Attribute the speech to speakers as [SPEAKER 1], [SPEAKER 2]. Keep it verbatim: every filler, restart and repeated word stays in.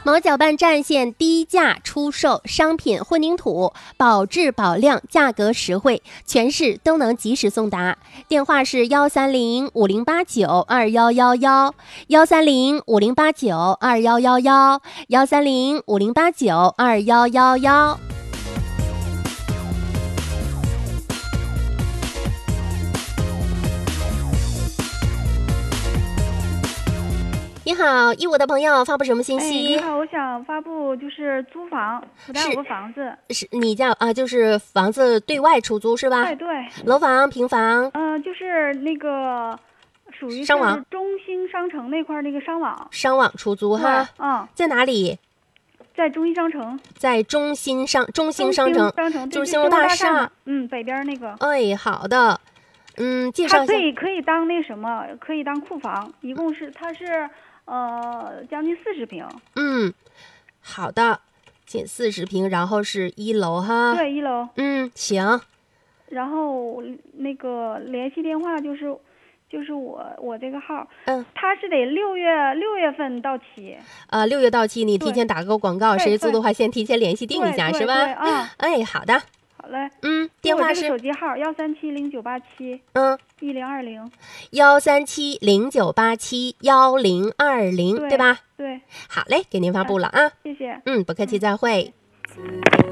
[SPEAKER 1] 某搅拌站线低价出售商品混凝土，保质保量，价格实惠，全市都能及时送达。电话是幺三零五零八九二幺幺幺，幺三零五零八九二幺幺幺，幺三零五零八九二幺幺幺。你好，义乌的朋友发布什么信息？
[SPEAKER 2] 哎、你好，我想发布就是租房，我家有个房子。
[SPEAKER 1] 是你家啊，就是房子对外出租是吧？
[SPEAKER 2] 哎，对。
[SPEAKER 1] 楼房、平房？
[SPEAKER 2] 嗯、呃，就是那个属于
[SPEAKER 1] 商网
[SPEAKER 2] 是中兴商城那块那个商网。
[SPEAKER 1] 商网出租哈。
[SPEAKER 2] 嗯。
[SPEAKER 1] 在哪里？
[SPEAKER 2] 在中兴商城。
[SPEAKER 1] 在中兴商中兴商城，
[SPEAKER 2] 商城
[SPEAKER 1] 就是兴隆大厦。
[SPEAKER 2] 嗯，北边那个。
[SPEAKER 1] 哎，好的。嗯，介绍一下。
[SPEAKER 2] 它可以可以当那什么，可以当库房，一共是它是。呃，将近四十平。
[SPEAKER 1] 嗯，好的，近四十平，然后是一楼哈。
[SPEAKER 2] 对，一楼。
[SPEAKER 1] 嗯，行。
[SPEAKER 2] 然后那个联系电话就是，就是我我这个号。
[SPEAKER 1] 嗯。
[SPEAKER 2] 他是得六月六月份到期。
[SPEAKER 1] 呃，六月到期，你提前打个广告，谁租的话先提前联系定一下，是吧？
[SPEAKER 2] 对啊。
[SPEAKER 1] 哎，好的。
[SPEAKER 2] 好嘞。
[SPEAKER 1] 嗯，电话是
[SPEAKER 2] 手机号幺三七零九八七。
[SPEAKER 1] 嗯。
[SPEAKER 2] 一零二零。
[SPEAKER 1] 幺三七零九八七幺零二零，对吧？
[SPEAKER 2] 对。
[SPEAKER 1] 好嘞，给您发布了啊。
[SPEAKER 2] 谢谢。
[SPEAKER 1] 嗯，不客气，再会。